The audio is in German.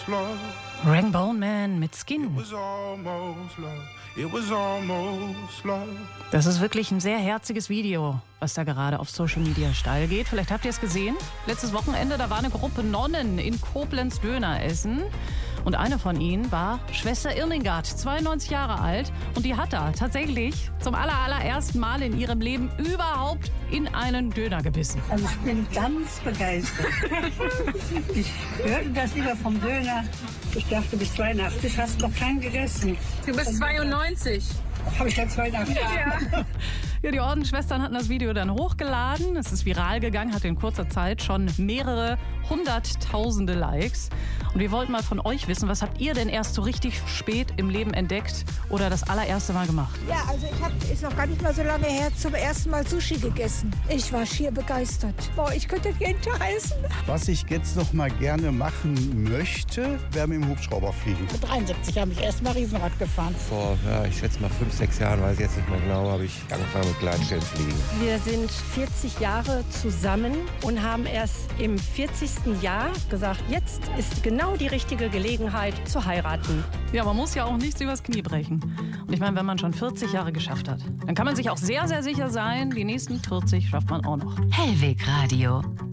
almost love. Rainbow Man mit Skin. It was almost love. It was almost love. Das ist wirklich ein sehr herziges Video, was da gerade auf Social Media steil geht. Vielleicht habt ihr es gesehen. Letztes Wochenende, da war eine Gruppe Nonnen in Koblenz Döner essen. Und eine von ihnen war Schwester Irmingard, 92 Jahre alt. Und die hat da tatsächlich zum allerersten Mal in ihrem Leben überhaupt in einen Döner gebissen. Also ich bin ganz begeistert. Ich hörte das lieber vom Döner. Ich dachte, bis 82 hast du noch keinen gegessen. Du bist 92. Habe ich ja 82. Ja. Ja, die Ordensschwestern hatten das Video dann hochgeladen. Es ist viral gegangen, hatte in kurzer Zeit schon mehrere hunderttausende Likes. Und wir wollten mal von euch wissen, was habt ihr denn erst so richtig spät im Leben entdeckt oder das allererste Mal gemacht? Ja, also ist noch gar nicht mal so lange her, zum ersten Mal Sushi gegessen. Ich war schier begeistert. Boah, ich könnte jeden Tag essen. Was ich jetzt noch mal gerne machen möchte, wäre mit dem Hubschrauber fliegen. Mit 73 habe ich erst mal Riesenrad gefahren. Vor, ich schätze mal 5, 6 Jahren, weiß ich jetzt nicht mehr genau, habe ich angefangen mit Gleitschirmfliegen. Wir sind 40 Jahre zusammen und haben erst im 40. Jahr gesagt, jetzt ist genau die richtige Gelegenheit zu heiraten. Ja, man muss ja auch nichts übers Knie brechen. Und ich meine, wenn man schon 40 Jahre geschafft hat, dann kann man sich auch sehr, sehr sicher sein, die nächsten 40 schafft man auch noch. Hellweg Radio.